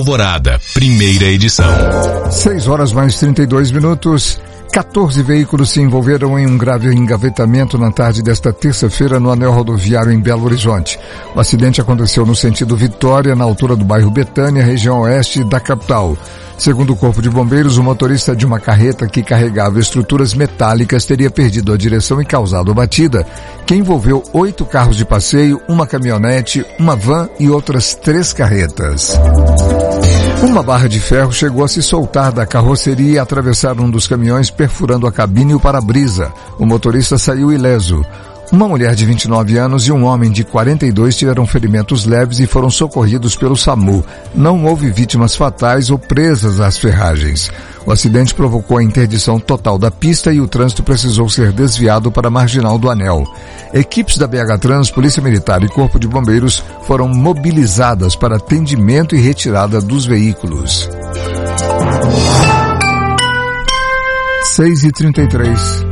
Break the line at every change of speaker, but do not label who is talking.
Alvorada, primeira edição.
6:32. 14 veículos se envolveram em um grave engavetamento na tarde desta terça-feira no anel rodoviário em Belo Horizonte. O acidente aconteceu no sentido Vitória, na altura do bairro Betânia, região oeste da capital. Segundo o Corpo de Bombeiros, o motorista de uma carreta que carregava estruturas metálicas teria perdido a direção e causado a batida, que envolveu 8 carros de passeio, uma caminhonete, uma van e outras 3 carretas. Uma barra de ferro chegou a se soltar da carroceria e atravessar um dos caminhões, perfurando a cabine e o para-brisa. O motorista saiu ileso. Uma mulher de 29 anos e um homem de 42 tiveram ferimentos leves e foram socorridos pelo SAMU. Não houve vítimas fatais ou presas às ferragens. O acidente provocou a interdição total da pista e o trânsito precisou ser desviado para a marginal do anel. Equipes da BH Trans, Polícia Militar e Corpo de Bombeiros foram mobilizadas para atendimento e retirada dos veículos. 6:33.